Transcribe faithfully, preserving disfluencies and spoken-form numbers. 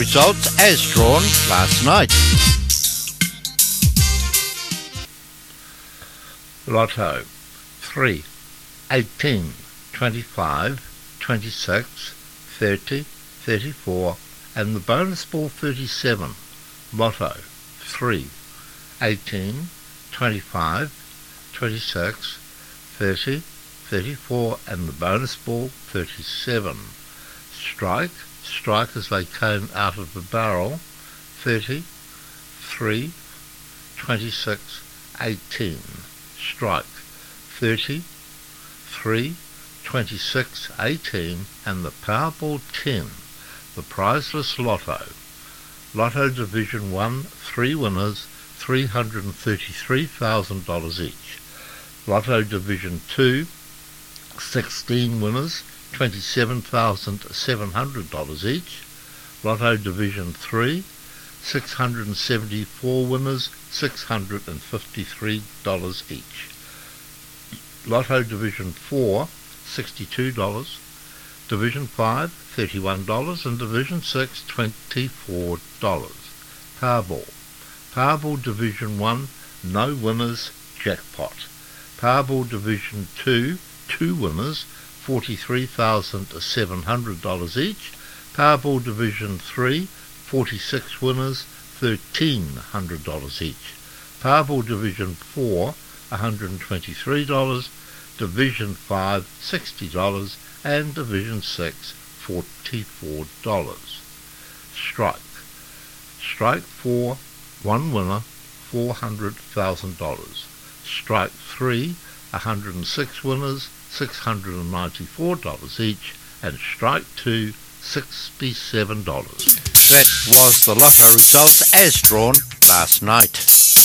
results as drawn last night. Lotto three, eighteen, twenty-five, twenty-six, thirty, thirty-four and the bonus ball thirty-seven. Lotto three, eighteen, twenty-five, twenty-six, thirty, thirty-four and the bonus ball thirty-seven. Strike, strike as they came out of the barrel, thirty, three, twenty-six, eighteen. Strike, thirty, three, twenty-six, eighteen and the Powerball ten. The prizeless Lotto. Lotto Division one, three winners, three hundred thirty-three thousand dollars each. Lotto Division two, sixteen winners, twenty-seven thousand seven hundred dollars each. Lotto Division three, six hundred seventy-four winners, six hundred fifty-three dollars each. Lotto Division four, sixty-two dollars. Division five, thirty-one dollars and Division six, twenty-four dollars. Powerball. Powerball Division one, no winners, jackpot. Powerball Division two, two winners, forty-three thousand seven hundred dollars each. Powerball Division three, forty-six winners, thirteen hundred dollars each. Powerball Division four, one hundred twenty-three dollars. Division five, sixty dollars and Division six, forty-four dollars. Strike. Strike four, one winner, four hundred thousand dollars. Strike three, one hundred six winners, six hundred ninety-four dollars each, and Strike two, sixty-seven dollars. That was the Lotto results as drawn last night.